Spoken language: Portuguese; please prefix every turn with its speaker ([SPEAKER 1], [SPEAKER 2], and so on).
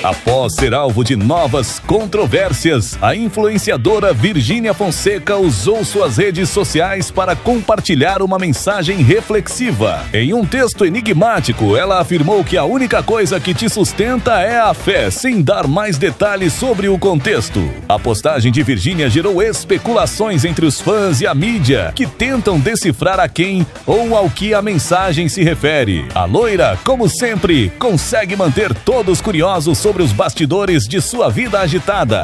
[SPEAKER 1] Após ser alvo de novas controvérsias, a influenciadora Virgínia Fonseca usou suas redes sociais para compartilhar uma mensagem reflexiva. Em um texto enigmático, ela afirmou que a única coisa que te sustenta é a fé, sem dar mais detalhes sobre o contexto. A postagem de Virgínia gerou especulações entre os fãs e a mídia, que tentam decifrar a quem ou ao que a mensagem se refere. A loira, como sempre, consegue manter todos curiosos sobre os bastidores de sua vida agitada.